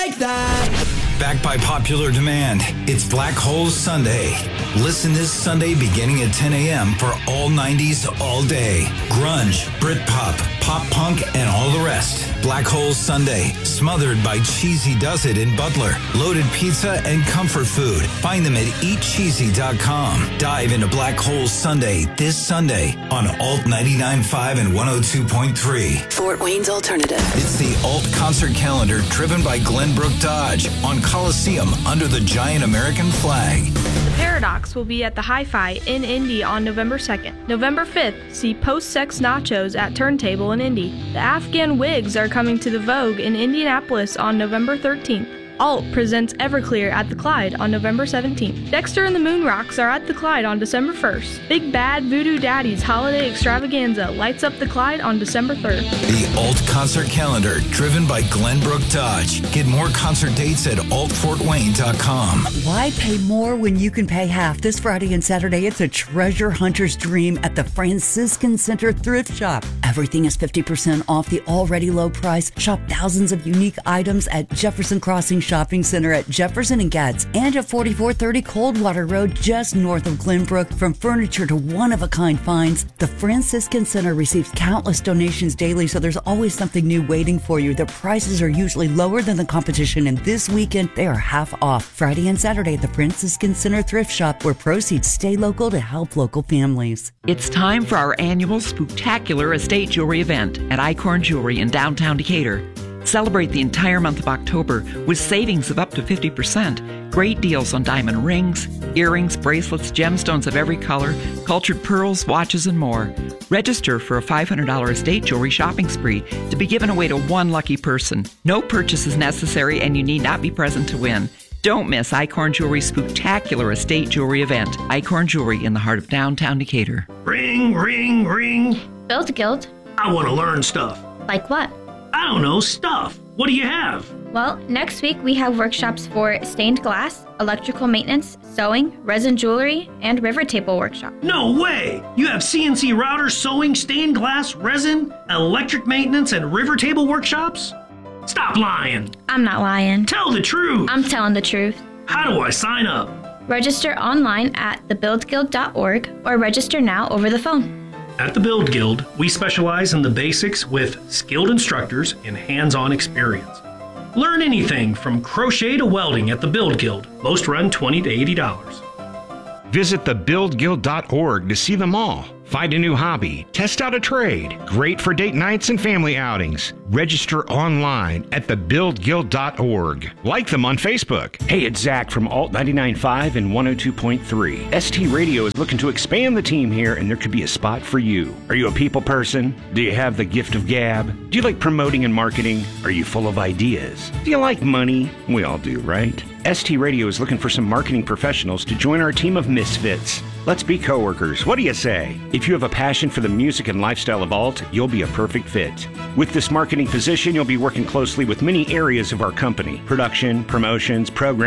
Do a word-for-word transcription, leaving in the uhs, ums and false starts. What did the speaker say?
like that. Backed by popular demand, it's Black Holes Sunday. Listen this Sunday beginning at ten a.m. for all nineties all day. Grunge, Britpop, pop punk, and all the rest. Black Holes Sunday, smothered by Cheesy Does It in Butler, loaded pizza, and comfort food. Find them at eat cheesy dot com. Dive into Black Holes Sunday this Sunday on Alt ninety-nine point five and one oh two point three. Fort Wayne's Alternative. It's the Alt Concert Calendar driven by Glenbrook Dodge on Coliseum under the giant American flag. The Paradox will be at the Hi-Fi in Indy on November second. November fifth, see Post-Sex Nachos at Turntable in Indy. The Afghan Wigs are coming to the Vogue in Indianapolis on November thirteenth. Alt presents Everclear at the Clyde on November seventeenth. Dexter and the Moonrocks are at the Clyde on December first. Big Bad Voodoo Daddy's Holiday Extravaganza lights up the Clyde on December third. The Alt Concert Calendar, driven by Glenbrook Dodge. Get more concert dates at alt fort wayne dot com. Why pay more when you can pay half? This Friday and Saturday, it's a treasure hunter's dream at the Franciscan Center Thrift Shop. Everything is fifty percent off the already low price. Shop thousands of unique items at Jefferson Crossing Shopping Center at Jefferson and Gatz and at forty-four thirty Coldwater Road just north of Glenbrook. From furniture to one-of-a-kind finds, the Franciscan Center receives countless donations daily, so there's always something new waiting for you. The prices are usually lower than the competition, and this weekend they are half off. Friday and Saturday at the Franciscan Center Thrift Shop, where proceeds stay local to help local families. It's time for our annual Spooktacular Estate Jewelry event at Icorn Jewelry in downtown Decatur. Celebrate the entire month of October with savings of up to fifty percent. Great deals on diamond rings, earrings, bracelets, gemstones of every color, cultured pearls, watches, and more. Register for a five hundred dollars estate jewelry shopping spree to be given away to one lucky person. No purchase is necessary, and you need not be present to win. Don't miss Icorn Jewelry's Spooktacular Estate Jewelry event. Icorn Jewelry in the heart of downtown Decatur. Ring, ring, ring. Build Guild. I want to learn stuff. Like what? I don't know, stuff. What do you have? Well, next week we have workshops for stained glass, electrical maintenance, sewing, resin jewelry, and river table workshop. No way! You have C N C routers, sewing, stained glass, resin, electric maintenance, and river table workshops? Stop lying. I'm not lying. Tell the truth. I'm telling the truth. How do I sign up? Register online at the build guild dot org or register now over the phone. At the Build Guild, we specialize in the basics with skilled instructors and hands-on experience. Learn anything from crochet to welding at the Build Guild. Most run twenty to eighty dollars. Visit the build guild dot org to see them all. Find a new hobby, test out a trade. Great for date nights and family outings. Register online at the build guild dot org. Like them on Facebook. Hey, it's Zach from Alt ninety-nine point five and one oh two point three. S T Radio is looking to expand the team here, and there could be a spot for you. Are you a people person? Do you have the gift of gab? Do you like promoting and marketing? Are you full of ideas? Do you like money? We all do, right? S T Radio is looking for some marketing professionals to join our team of misfits. Let's be coworkers. What do you say? If you have a passion for the music and lifestyle of Alt, you'll be a perfect fit. With this marketing position, you'll be working closely with many areas of our company: production, promotions, programs,